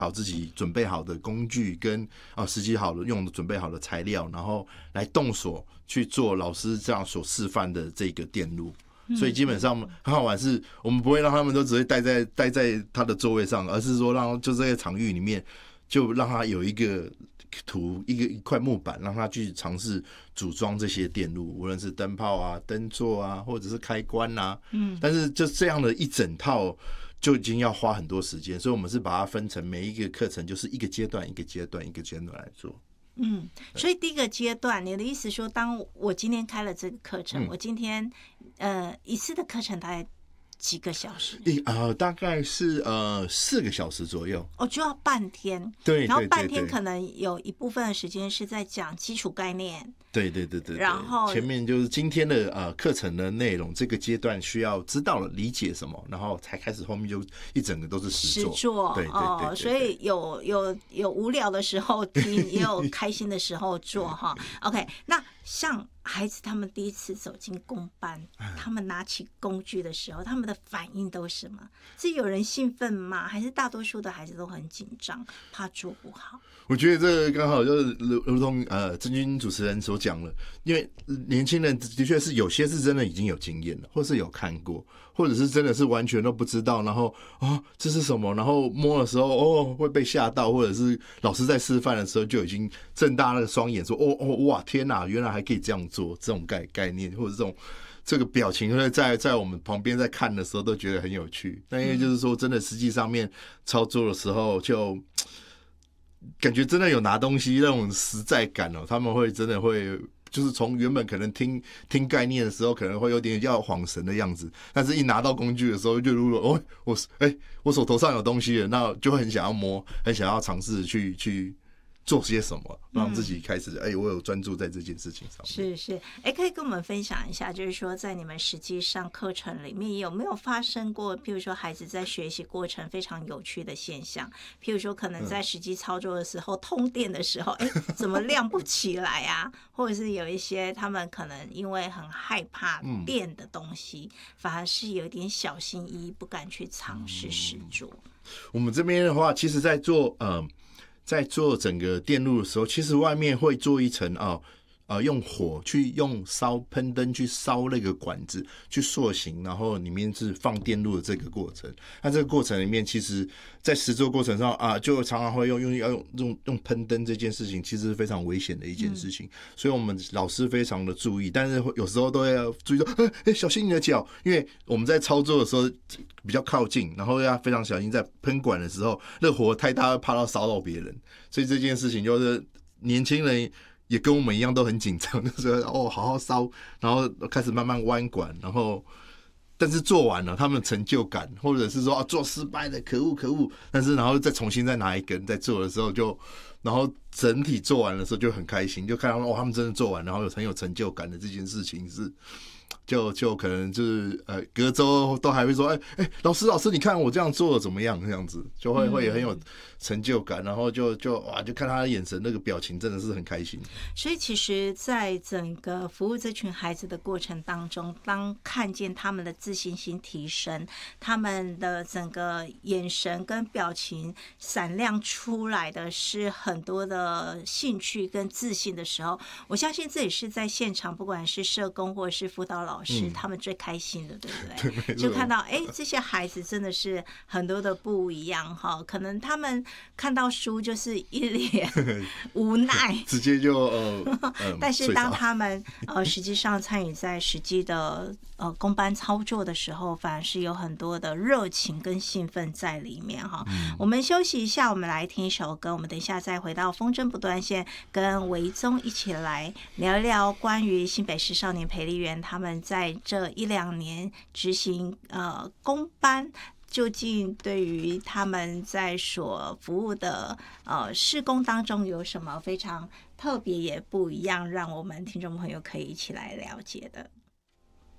好自己准备好的工具跟实际好的准备好的材料，然后来动手去做老师这样所示范的这个电路。所以基本上很好玩，是我们不会让他们都只会待在他的座位上，而是说就这个场域里面，就让他有一个图一块木板，让他去尝试组装这些电路，无论是灯泡啊、灯座啊，或者是开关啊。但是就这样的一整套就已经要花很多时间，所以我们是把它分成每一个课程，就是一个阶段一个阶段来做。 所以第一个阶段，你的意思说，当我今天开了这个课程，我今天一次的课程大概几个小时？ 大概是4个小时左右。 就要半天。 对， 然后半天可能有一部分的时间是在讲基础概念。 对， 然后前面就是今天的课程的内容，这个阶段需要知道了理解什么，然后才开始后面就一整个都是实作。对， 所以有无聊的时候听，也有开心的时候做哈。OK， 那像孩子他们第一次走进工班，他们拿起工具的时候，他们的反应都是什么？是有人兴奋吗？还是大多数的孩子都很紧张，怕做不好？ 我觉得这个刚好就是如同郑钧主持人所讲了，因为年轻人的确是有些是真的已经有经验了，或是有看过，或者是真的是完全都不知道，然后这是什么，然后摸的时候会被吓到，或者是老师在示范的时候就已经睁大那个双眼说哇天哪，原来还可以这样做，这种概念或者这个表情会在我们旁边在看的时候都觉得很有趣。但因为就是说真的实际上面操作的时候就感觉真的有拿东西那种实在感他们会真的会就是从原本可能听概念的时候可能会有点要恍神的样子，但是一拿到工具的时候就如果我手头上有东西了，那就会很想要摸，很想要尝试去做些什么，让自己开始我有专注在这件事情上面。 是可以跟我们分享一下，就是说在你们实际上课程里面有没有发生过譬如说孩子在学习过程非常有趣的现象，譬如说可能在实际操作的时候通电的时候怎么亮不起来啊或者是有一些他们可能因为很害怕电的东西反而是有点小心翼翼不敢去尝试实做。 我们这边的话其实在做整个电路的时候，其实外面会做一层用火去用喷灯去烧那个管子去塑形，然后里面是放电路的这个过程。那这个过程里面，其实在实作过程上就常常会用喷灯这件事情，其实是非常危险的一件事情。所以我们老师非常的注意，但是有时候都要注意说，小心你的脚，因为我们在操作的时候比较靠近，然后要非常小心，在喷管的时候，那火太大会怕到烧到别人。所以这件事情就是年轻人也跟我们一样都很紧张，就是好好烧，然后开始慢慢弯管，然后但是做完了，他们成就感，或者是说做失败了，可恶，但是然后再重新再拿一根，在做的时候然后整体做完的时候就很开心，就看到他们真的做完，然后很有成就感的这件事情是。就可能就是隔周都还会说老师你看我这样做怎么样，这样子就会很有成就感，然后就看他的眼神那个表情真的是很开心。 所以其实在整个服务这群孩子的过程当中，当看见他们的自信心提升，他们的整个眼神跟表情闪亮出来的是很多的兴趣跟自信的时候，我相信这也是在现场不管是社工或者是辅导老师他们最开心的，对不对？就看到这些孩子真的是很多的不一样哈，可能他们看到书就是一脸无奈直接就但是当他们实际上参与在实际的工班操作的时候，反而是有很多的热情跟兴奋在里面哈。我们休息一下，我们来听一首歌，我们等一下再回到风筝不断线，跟维宗一起来聊一聊关于新北市少年培力园他们在这1-2年执行工班，究竟对于他们在所服务的事工当中有什么非常特别也不一样，让我们听众朋友可以一起来了解的。